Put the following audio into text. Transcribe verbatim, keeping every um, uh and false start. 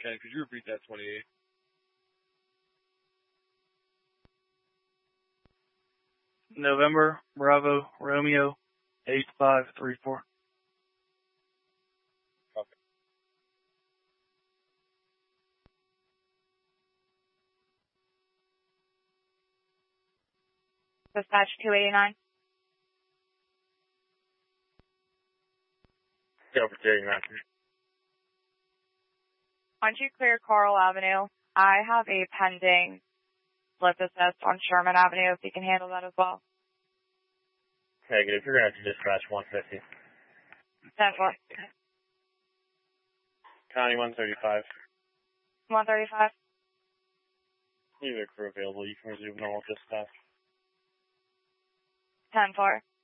Ken, could you repeat that twenty-eight? November, Bravo, Romeo, eight five three four. Okay. Dispatch two eighty-nine. Go for two eighty-nine. Once you clear Coral Avenue, I have a pending slip assist on Sherman Avenue, if you can handle that as well. Negative. You're going to have to dispatch one fifty. ten four. County one thirty-five. one thirty-five. Either crew available. You can resume normal dispatch. ten four.